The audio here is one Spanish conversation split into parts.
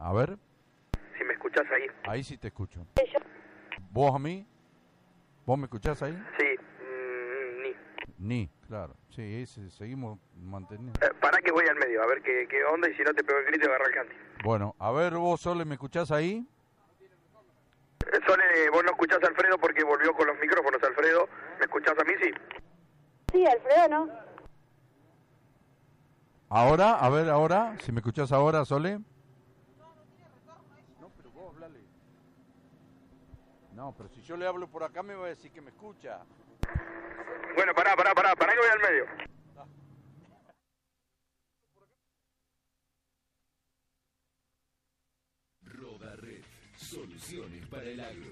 A ver. Si me escuchás ahí. Ahí sí te escucho. ¿Vos a mí? ¿Vos me escuchás ahí? Sí, Ni, claro. Sí, seguimos manteniendo. Pará que voy al medio, a ver qué onda, y si no te pego el grito y agarra el canti. Bueno, a ver vos, Sole, ¿me escuchás ahí? Sole, vos no escuchás a Alfredo porque volvió con los micrófonos, Alfredo. ¿Me escuchás a mí? Sí. Sí, Alfredo, ¿no? Ahora, a ver, ahora, si me escuchás ahora, Sole. No, pero vos hablale. No, pero si yo le hablo por acá me va a decir que me escucha. Bueno, pará que voy al medio. Rodared, soluciones para el agro.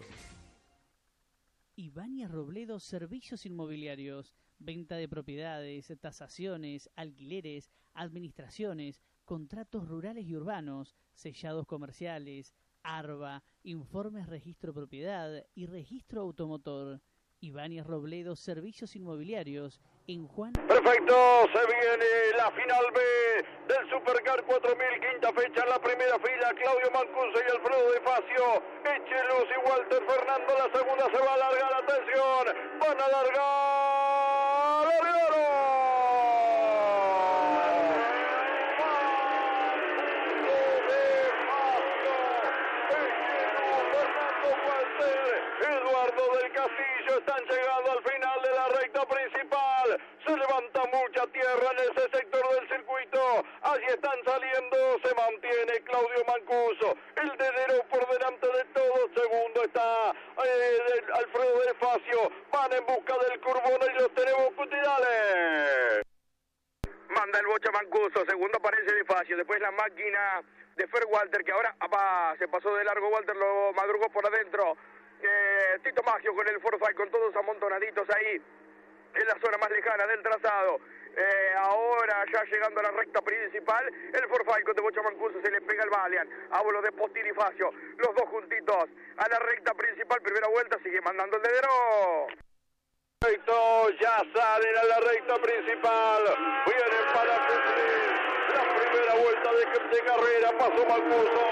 Ibáñez Robledo Servicios Inmobiliarios, venta de propiedades, tasaciones, alquileres, administraciones, contratos rurales y urbanos, sellados comerciales, ARBA, informes registro propiedad y registro automotor. Ibáñez Robledo Servicios Inmobiliarios en Juan. Perfecto, se viene la final B del Supercar 4000, quinta fecha en la primera fila. Claudio Mancuso y Alfredo de Facio, Echeluz y Walter Fernando. La segunda se va a alargar, atención, van a alargar, ¡largaron! Eduardo del Castillo están llegando al final de la recta principal. Se levanta mucha tierra en ese sector del circuito. Allí están saliendo, se mantiene Claudio Mancuso. El dedero por delante de todos. Segundo está Alfredo de Facio. Van en busca del Curbona y los tenemos cutidales. Manda el Bocha Mancuso, segundo aparece de Facio. Después la máquina de Fer Walter, que ahora se pasó de largo. Walter lo madrugó por adentro. Tito Maggio con el Ford Falcon, todos amontonaditos ahí en la zona más lejana del trazado. Ahora ya llegando a la recta principal, el Ford Falcon de Bocha Mancuso se le pega al Valiant, a vuelo de Postini y Facio, los dos juntitos a la recta principal. Primera vuelta, sigue mandando el dedero. Perfecto, ya salen a la recta principal, vienen para cumplir la primera vuelta de carrera. Pasó Mancuso,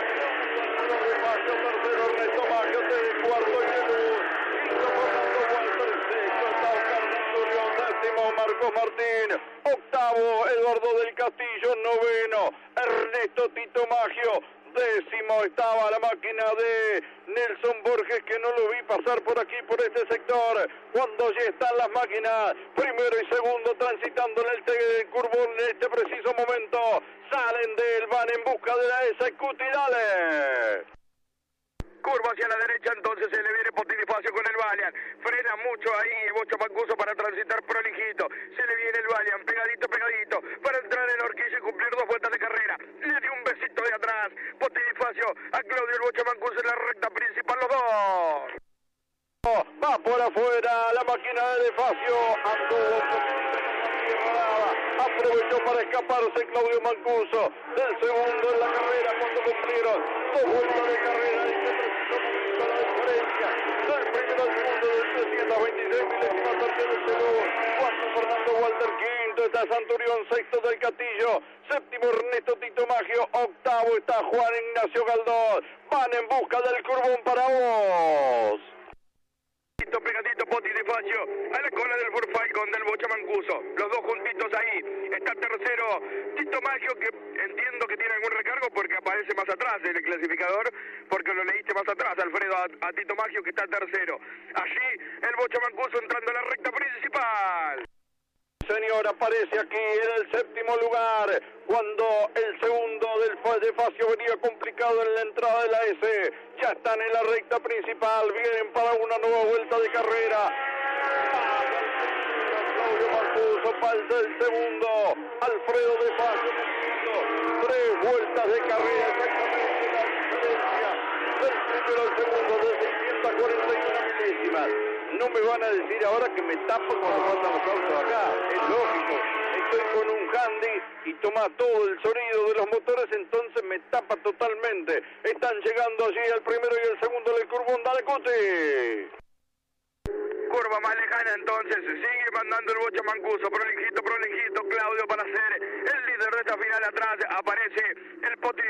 tercero Ernesto Maggio, cuarto Echeluz, quinto Fernando Walter, sexto está Oscar Centurión, décimo Marcos Martín, octavo Eduardo del Castillo, noveno Ernesto Tito Maggio, décimo estaba la máquina de Nelson Borges, que no lo vi pasar por aquí, por este sector, cuando ya están las máquinas, primero y segundo transitando en el curbón en este preciso momento, salen de él, van en busca de la SQT, dale. Curva hacia la derecha, entonces se le viene Postini y Facio con el Valiant. Frena mucho ahí Bocha Mancuso para transitar prolijito. Se le viene el Valiant, pegadito, para entrar en la horquilla y cumplir dos vueltas de carrera. Le dio un besito de atrás Postini y Facio a Claudio el Bocha Mancuso en la recta principal, los dos. Va por afuera la máquina de Facio, anduvo un poquito, aprovechó para escaparse Claudio Mancuso del segundo en la carrera cuando cumplieron dos vueltas de carrera. La diferencia del primero al segundo del 326 milésimas parte del segundo. Cuarto Fernando Walter, quinto está Santurión, sexto del Castillo, séptimo Ernesto Tito Maggio, octavo está Juan Ignacio Galdós. Van en busca del curbón para vos. Pegadito Postini y Facio a la cola del Ford Falcon del Bocha Mancuso, los dos juntitos ahí. Está tercero Tito Maggio, que entiendo que tiene algún recargo porque aparece más atrás en el clasificador, porque lo leíste más atrás, Alfredo, a Tito Maggio, que está tercero. Allí el Bocha Mancuso entrando a la recta principal. Señor, aparece aquí en el séptimo lugar, cuando el segundo de Facio venía complicado en la entrada de la S. Ya están en la recta principal, vienen para una nueva vuelta de carrera. Claudio Mancuso, falta el segundo, Alfredo de Facio, tres vueltas de carrera, exactamente la diferencia del primero al segundo de 641 milésimas. No me van a decir ahora que me tapo cuando pasan los autos acá, es lógico. Estoy con un handy y toma todo el sonido de los motores, entonces me tapa totalmente. Están llegando allí el primero y el segundo del curbón, dale Cuti. Curva más lejana, entonces sigue mandando el Bocha Mancuso, prolijito, Claudio, para ser el líder de esta final. Atrás aparece el Postini